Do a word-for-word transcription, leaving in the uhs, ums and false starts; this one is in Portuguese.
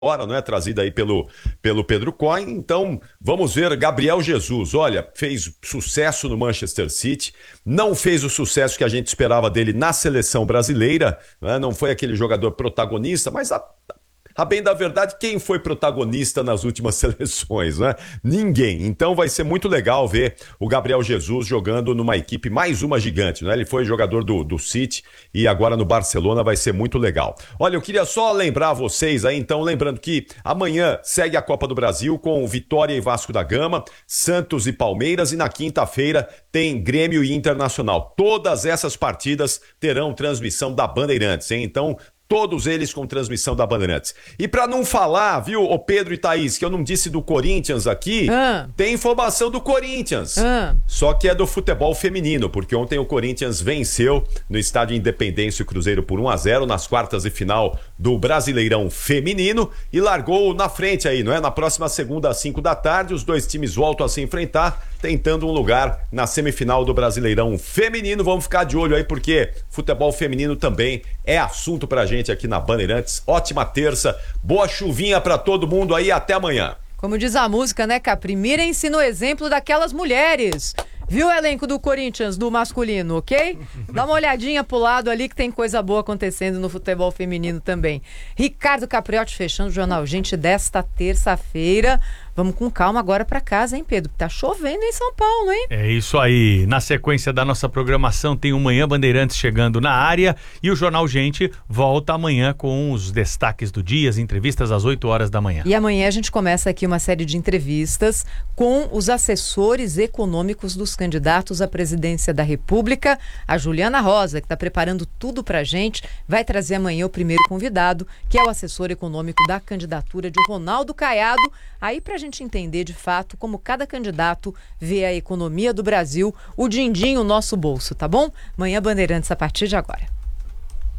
hora, não é? Trazida aí pelo, pelo Pedro Coin. Então, vamos ver Gabriel Jesus. Olha, fez sucesso no Manchester City, não fez o sucesso que a gente esperava dele na seleção brasileira, né? Não foi aquele jogador protagonista, mas a, a bem da verdade, quem foi protagonista nas últimas seleções, né? Ninguém. Então vai ser muito legal ver o Gabriel Jesus jogando numa equipe, mais uma gigante, né? Ele foi jogador do, do City e agora no Barcelona vai ser muito legal. Olha, eu queria só lembrar vocês aí, então, lembrando que amanhã segue a Copa do Brasil com Vitória e Vasco da Gama, Santos e Palmeiras, e na quinta-feira tem Grêmio e Internacional. Todas essas partidas terão transmissão da Bandeirantes, hein? Então, todos eles com transmissão da Bandeirantes. E pra não falar, viu, ô Pedro e Thaís, que eu não disse do Corinthians aqui, ah. tem informação do Corinthians. Ah. Só que é do futebol feminino, porque ontem o Corinthians venceu no Estádio Independência o Cruzeiro por um a zero nas quartas de final do Brasileirão Feminino e largou na frente aí, não é? Na próxima segunda às cinco da tarde, os dois times voltam a se enfrentar, tentando um lugar na semifinal do Brasileirão Feminino. Vamos ficar de olho aí, porque futebol feminino também é assunto pra gente aqui na Bandeirantes. Ótima terça, boa chuvinha pra todo mundo aí, até amanhã. Como diz a música, né, Capri? Mirem-se no exemplo daquelas mulheres. Viu o elenco do Corinthians, do masculino, ok? Dá uma olhadinha pro lado ali que tem coisa boa acontecendo no futebol feminino também. Ricardo Capriotti fechando o Jornal Gente desta terça-feira. Vamos com calma agora para casa, hein, Pedro? Tá chovendo em São Paulo, hein? É isso aí. Na sequência da nossa programação tem o Manhã Bandeirantes chegando na área e o Jornal Gente volta amanhã com os destaques do dia, as entrevistas às oito horas da manhã. E amanhã a gente começa aqui uma série de entrevistas com os assessores econômicos dos candidatos à presidência da República. A Juliana Rosa, que está preparando tudo pra gente, vai trazer amanhã o primeiro convidado, que é o assessor econômico da candidatura de Ronaldo Caiado, aí pra gente entender de fato como cada candidato vê a economia do Brasil, o din-din, o nosso bolso, tá bom? Manhã Bandeirantes a partir de agora.